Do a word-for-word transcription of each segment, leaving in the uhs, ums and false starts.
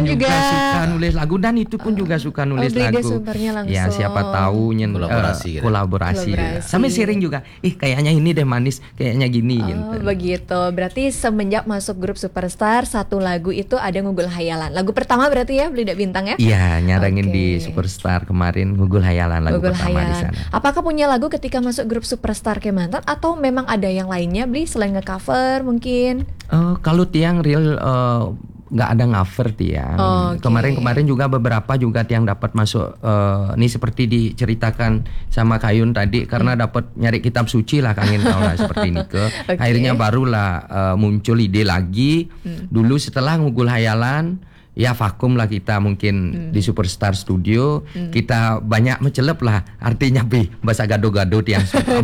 juga, juga suka nulis lagu dan itu pun oh. juga suka nulis oh, lagu. Ya siapa tahu nyen, kolaborasi, uh, kolaborasi. kolaborasi. Sampai sering juga, ih kayaknya ini deh manis, kayaknya gini. Oh gitu. begitu. Berarti semenjak masuk grup Superstar, satu lagu itu ada Ngugul Hayalan. Lagu pertama berarti ya Blidak Bintang ya? Iya, nyarangin okay. di Superstar kemarin Ngugul Hayalan lagu Ngugul pertama Hayalan. Di sana. Apakah punya lagu ketika masuk grup Superstar Kemantan atau memang ada yang lainnya Bli selain nge-cover mungkin? Uh, kalau Tiang real uh, nggak ada cover Tiang. Oh, okay. Kemarin-kemarin juga beberapa juga Tiang dapat masuk. Uh, ini seperti diceritakan sama Kayun tadi karena hmm. dapat nyari kitab suci lah kangen tahu lah seperti ini ke. Okay. Akhirnya barulah uh, muncul ide lagi. Hmm. Dulu setelah Ngugul Hayalan. Ya vakum lah kita mungkin hmm. di Superstar Studio hmm. kita banyak mencelep lah artinya bi bahasa gado-gado Tiang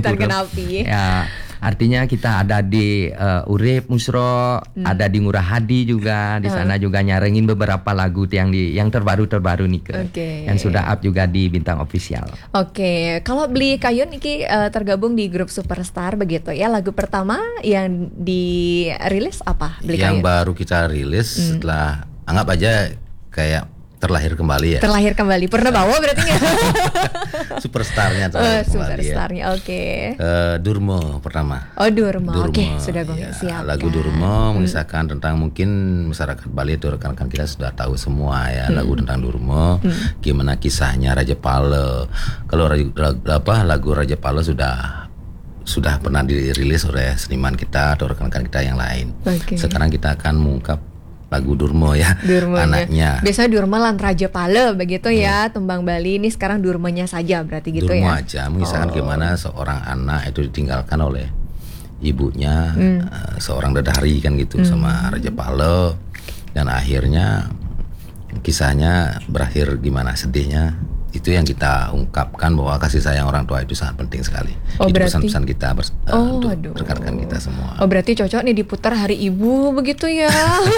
ya artinya kita ada di uh, Urip Musro hmm. ada di Ngurah Hadi juga di sana hmm. juga nyarengin beberapa lagu Tiang di yang terbaru-terbaru nih ke okay. yang sudah up juga di Bintang Official. Oke, okay. Kalau Bli Kayun ini uh, tergabung di grup Superstar begitu ya, lagu pertama yang dirilis apa Bli yang Kayun? Baru kita rilis hmm. setelah anggap aja kayak terlahir kembali ya. Terlahir kembali. Pernah bawa berarti nggak? Superstarnya oh, terlahir kembali Superstarnya, ya. Oke. Okay. Uh, Durmo pertama. Oh Durmo, Durmo. Oke okay, sudah gue ya, siap. Lagu Durmo hmm. mengisahkan tentang mungkin masyarakat Bali itu rekan-rekan kita sudah tahu semua ya hmm. lagu tentang Durmo. Hmm. Gimana kisahnya Raja Pala. Kalau apa lagu Raja Pala sudah sudah pernah dirilis oleh seniman kita atau rekan-rekan kita yang lain. Okay. Sekarang kita akan mengungkap lagu Durmo ya, Durmo anaknya. Biasanya Durmo lan Raja Pala begitu hmm. ya, tembang Bali ini sekarang Durmonya saja berarti gitu Durmo ya. Durmo aja, mengisahkan oh. gimana seorang anak itu ditinggalkan oleh ibunya, hmm. uh, seorang dedari kan gitu hmm. sama Raja Pala dan akhirnya kisahnya berakhir gimana sedihnya. Itu yang kita ungkapkan bahwa kasih sayang orang tua itu sangat penting sekali. Oh, itu berarti, pesan-pesan kita bers- oh, uh, untuk rekan-rekan kita semua. Oh berarti cocok nih diputar hari ibu begitu ya.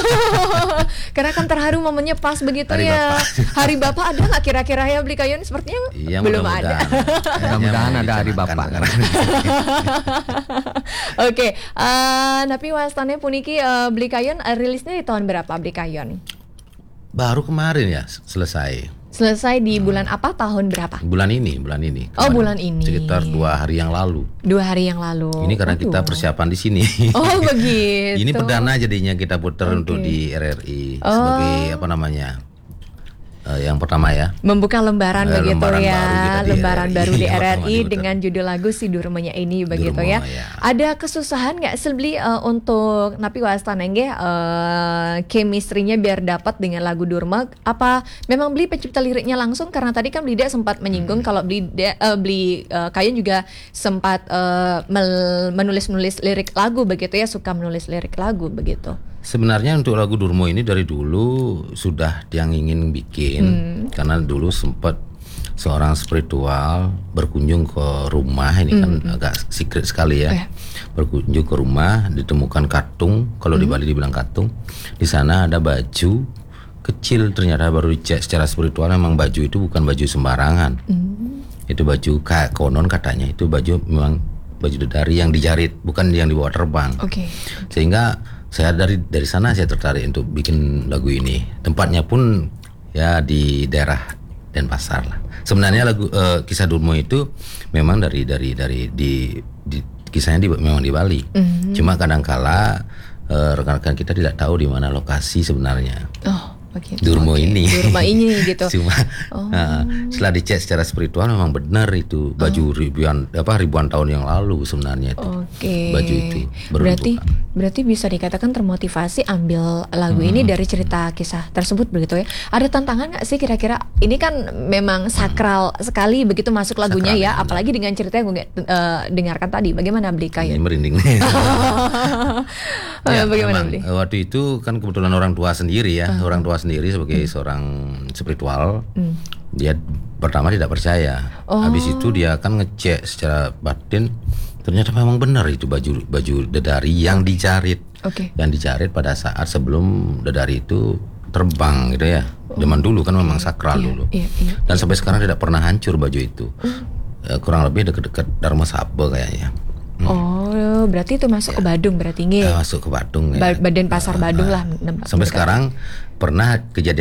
Karena kan terharu momennya pas begitu hari ya. Bapak. Hari bapak ada nggak kira-kira ya Bli Kayun? Sepertinya iya, belum ada. Mudah-mudahan ada hari bapak. Oke, uh, tapi wastane puniki uh, Bli Kayun uh, rilisnya di tahun berapa Bli Kayun? Baru kemarin ya selesai. Selesai di bulan hmm. apa? Tahun berapa? Bulan ini, bulan ini. Kemarin, oh, bulan ini. Sekitar dua hari yang lalu. Dua hari yang lalu. Ini karena Aduh. kita persiapan di sini. Oh, begitu. Ini perdana jadinya kita putar okay. untuk di R R I oh. sebagai apa namanya? Uh, yang pertama ya. Membuka lembaran uh, begitu lembaran ya. Baru lembaran di baru di R R I di dengan judul lagu Si Durmonya ini begitu Durmo, ya. ya. Ada kesusahan nggak sih Bli uh, untuk napi wastan nengge uh, chemistry-nya biar dapat dengan lagu Durmo? Apa memang Bli pencipta liriknya langsung? Karena tadi kan Bli sempat menyinggung hmm. kalau Bli uh, Bli uh, Kayun juga sempat uh, menulis-nulis lirik lagu begitu ya, suka menulis lirik lagu begitu. Sebenarnya untuk lagu Durmo ini dari dulu sudah yang ingin bikin hmm. karena dulu sempat seorang spiritual berkunjung ke rumah ini hmm. kan agak secret sekali ya. Eh. Berkunjung ke rumah ditemukan katung, kalau hmm. di Bali dibilang katung. Di sana ada baju kecil, ternyata baru dicek secara spiritual memang baju itu bukan baju sembarangan. Hmm. Itu baju konon katanya itu baju memang baju dari yang dijarit, bukan yang dibawa terbang. Okay. Sehingga saya dari dari sana saya tertarik untuk bikin lagu ini. Tempatnya pun ya di daerah Denpasar lah. Sebenarnya lagu uh, kisah Durmo itu memang dari dari dari di, di kisahnya di, memang di Bali. Mm-hmm. Cuma kadangkala uh, rekan-rekan kita tidak tahu di mana lokasi sebenarnya. Oh. Okay. Durmo okay. ini, Durmo ini gitu. Cuma oh. uh, setelah dicek secara spiritual memang benar itu baju oh. ribuan apa ribuan tahun yang lalu sebenarnya itu. Okay. Baju itu. Berarti berarti bisa dikatakan termotivasi ambil lagu hmm. ini dari cerita kisah tersebut begitu ya. Ada tantangan nggak sih kira-kira? Ini kan memang sakral hmm. sekali begitu masuk lagunya sakral, ya, ya, apalagi dengan cerita yang gue uh, dengarkan tadi. Bagaimana Bli Kayun? Ini merinding nih. Ya, bagaimana memang, Bli? Waktu itu kan kebetulan orang tua sendiri ya, uh. orang tua sendiri sebagai hmm. seorang spiritual, hmm. dia pertama tidak percaya. Oh. Habis itu dia akan ngecek secara batin, ternyata memang benar itu baju baju dedari yang dijarit, okay. yang dijarit pada saat sebelum dedari itu terbang gitu ya. Oh. Zaman dulu kan memang sakral iya, dulu, iya, iya. dan sampai sekarang tidak pernah hancur baju itu. Hmm. Uh, kurang lebih dekat-dekat Dharma Sabha kayaknya. Hmm. Oh, berarti itu masuk ya. ke Badung berarti nggih. Ya, masuk ke Badung ya. Ba- Badan Pasar Badung uh, lah. Sampai sekarang pernah kejadian